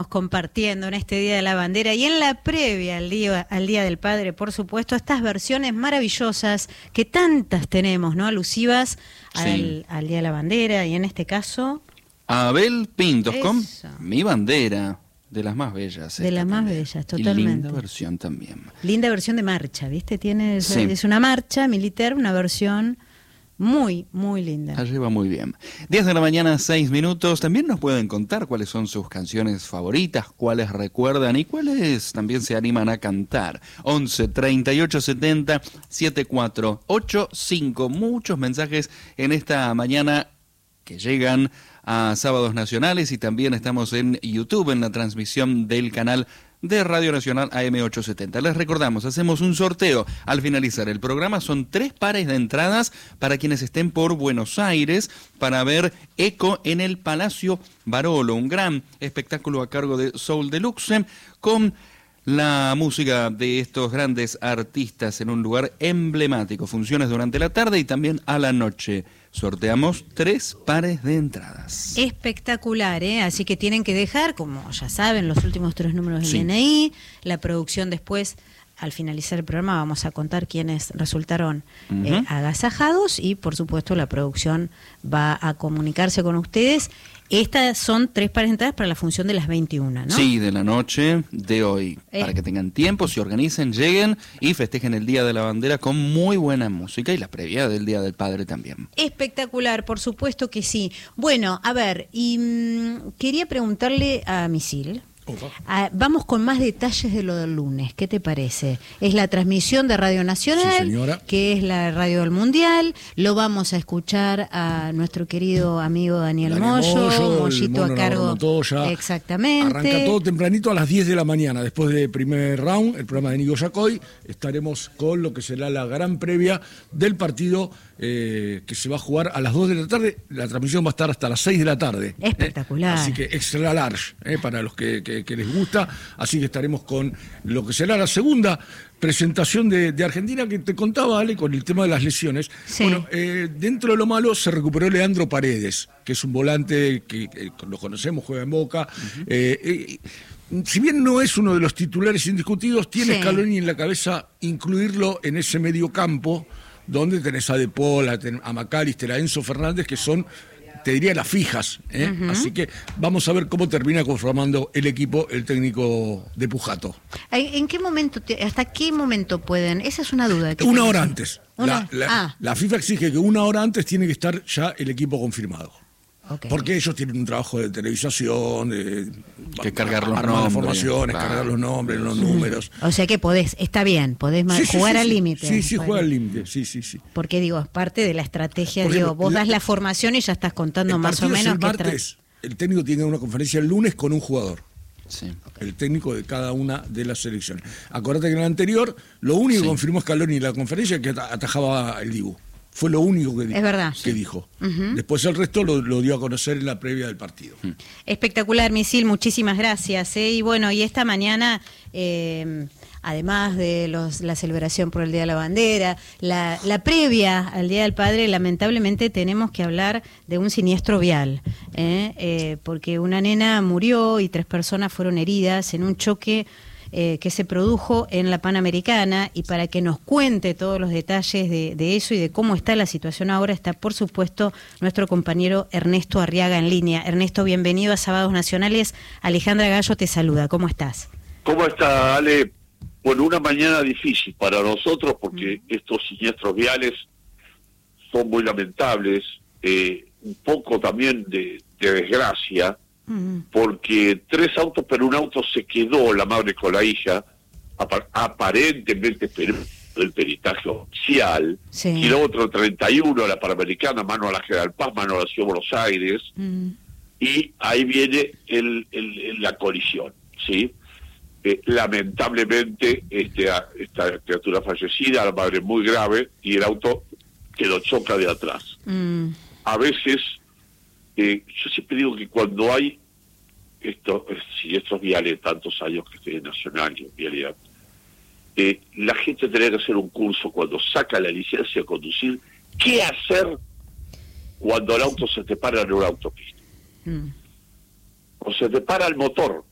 compartiendo en este Día de la Bandera y en la previa al Día del Padre, por supuesto, estas versiones maravillosas que tantas tenemos, ¿no? Alusivas al Día de la Bandera, y en este caso... Abel Pintos con Mi Bandera, de las más bellas. De las más bellas, totalmente. Y linda versión también. Linda versión de marcha, ¿viste? Es una marcha militar, una versión... muy, muy linda. Allí va muy bien. 10 de la mañana, 6 minutos. También nos pueden contar cuáles son sus canciones favoritas, cuáles recuerdan y cuáles también se animan a cantar. 11 38 70 7485. Muchos mensajes en esta mañana que llegan a Sábados Nacionales, y también estamos en YouTube en la transmisión del canal de Radio Nacional AM870. Les recordamos, hacemos un sorteo al finalizar el programa. Son 3 pares de entradas para quienes estén por Buenos Aires para ver Eco en el Palacio Barolo, un gran espectáculo a cargo de Soul Deluxe, con la música de estos grandes artistas en un lugar emblemático. Funciones durante la tarde y también a la noche. Sorteamos 3 pares de entradas. Espectacular, ¿eh? Así que tienen que dejar, como ya saben, los últimos 3 números del DNI. La producción después, al finalizar el programa, vamos a contar quiénes resultaron agasajados, y por supuesto la producción va a comunicarse con ustedes. Estas son 3 pares de entradas para la función de las 21, ¿no? Sí, de la noche de hoy. Para que tengan tiempo, se organicen, lleguen y festejen el Día de la Bandera con muy buena música, y la previa del Día del Padre también. Espectacular, por supuesto que sí. Bueno, a ver, y quería preguntarle a Misil. Vamos con más detalles de lo del lunes. ¿Qué te parece? Es la transmisión de Radio Nacional, que es la radio del Mundial. Lo vamos a escuchar a nuestro querido amigo Daniel Moyo, Mollito a cargo. Exactamente. Arranca todo tempranito a las 10 de la mañana. Después del primer round, el programa de Nico Yacoy, estaremos con lo que será la gran previa del partido que se va a jugar a las 2 de la tarde. La transmisión va a estar hasta las 6 de la tarde. Espectacular. Así que extra large, para los que les gusta. Así que estaremos con lo que será la segunda presentación de Argentina, que te contaba, Ale, con el tema de las lesiones. Sí. Bueno, dentro de lo malo se recuperó Leandro Paredes, que es un volante que lo conocemos, juega en Boca. Si bien no es uno de los titulares indiscutidos, tiene Scaloni en la cabeza incluirlo en ese medio campo, donde tenés a De Paul, a McAllister, a Enzo Fernández, que son, te diría, las fijas. Así que vamos a ver cómo termina conformando el equipo el técnico de Pujato. ¿En qué momento, hasta qué momento pueden? Esa es una duda. Una hora antes. La FIFA exige que 1 hora antes tiene que estar ya el equipo confirmado. Porque ellos tienen un trabajo de televisación, que cargar los nombres, las formaciones, cargar los nombres, los números. O sea que podés jugar al límite. Sí, juega al límite, sí. Porque es parte de la estrategia. Vos das la formación y ya estás contando más o menos. El martes, el técnico tiene una conferencia el lunes con un jugador. El técnico de cada una de las selecciones. Acordate que en el anterior, lo único que confirmó Scaloni en la conferencia es que atajaba el Dibu. Fue lo único que dijo. Después el resto lo dio a conocer en la previa del partido. Espectacular, Misil, muchísimas gracias. Y bueno, y esta mañana, además de la celebración por el Día de la Bandera, la previa al Día del Padre, lamentablemente tenemos que hablar de un siniestro vial, porque una nena murió y 3 personas fueron heridas en un choque que se produjo en la Panamericana. Y para que nos cuente todos los detalles de eso y de cómo está la situación ahora, está por supuesto nuestro compañero Ernesto Arriaga en línea. Ernesto, bienvenido a Sábados Nacionales. Alejandra Gallo te saluda, ¿cómo estás? ¿Cómo está, Ale? Bueno, una mañana difícil para nosotros porque estos siniestros viales son muy lamentables, un poco también de desgracia, porque 3 autos, pero un auto se quedó, la madre con la hija, aparentemente el peritaje oficial, kilómetro 31, la Panamericana, mano a la General Paz, mano a la Ciudad de Buenos Aires, y ahí viene la colisión, ¿sí? Lamentablemente esta criatura fallecida, la madre muy grave, y el auto que lo choca de atrás. A veces, yo siempre digo que cuando hay estos viales, tantos años que estoy en Nacional y en Vialidad, la gente tiene que hacer un curso cuando saca la licencia de conducir, qué hacer cuando el auto se te para en una autopista. O se te para el motor,